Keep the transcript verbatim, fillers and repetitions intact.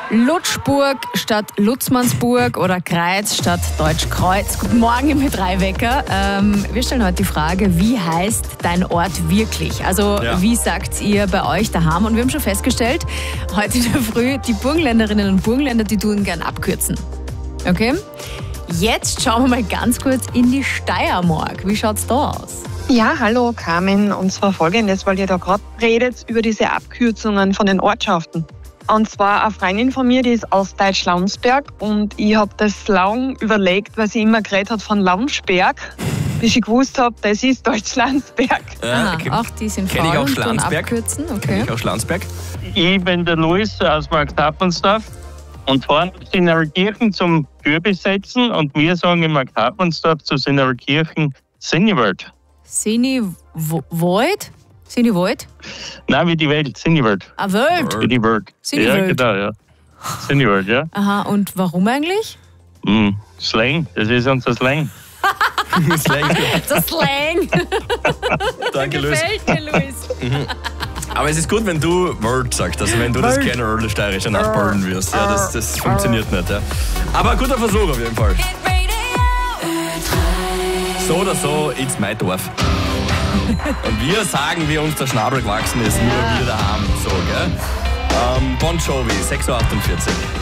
Lutschburg statt Lutzmannsburg oder Kreuz statt Deutschkreuz. Guten Morgen im drei Wecker. Ähm, wir stellen heute die Frage, wie heißt dein Ort wirklich? Also Ja. wie sagt ihr bei euch daheim? Und wir haben schon festgestellt, heute in der Früh, die Burgenländerinnen und Burgenländer, die tun gern abkürzen. Okay? Jetzt schauen wir mal ganz kurz in die Steiermark. Wie schaut's da aus? Ja, hallo Carmen. Und zwar folgendes, weil ihr da gerade redet über diese Abkürzungen von den Ortschaften. Und zwar eine Freundin von mir, die ist aus Deutschlandsberg und ich habe das lang überlegt, weil sie immer geredet hat von Laumsberg, bis ich gewusst habe, das ist Deutschlandsberg. Aha, okay. auch die sind Kenn ich faul auch und tun Schlanzberg. abkürzen. Kenn Okay. ich auch Schlanzberg. Ich bin der Luis aus Marktappensdorf und fahre nach Sinnerkirchen zum Türbesetzen und wir sagen in Marktappensdorf zu Sinnerkirchen Sinniwald. Sini Void? Sini Void? Nein, wie die Welt, Sinniwald. Ah, Welt. Wie die Welt. Sinniwald. Ja, genau, ja. Sinniwald, ja. Aha, und warum eigentlich? Mm, Slang, das ist unser Slang. Slang. Der Slang. Danke, Luis. Gefällt mir, Luis. Aber es ist gut, wenn du Word sagst, also wenn du das Word. General Steirische nachballen wirst. Ja, das, das funktioniert nicht. Ja. Aber ein guter Versuch auf jeden Fall. So oder so, it's my Dorf. Und wir sagen, wie uns der Schnabel gewachsen ist, nur wir daheim. So, gell? Ähm, Bon Jovi, sechs Uhr achtundvierzig.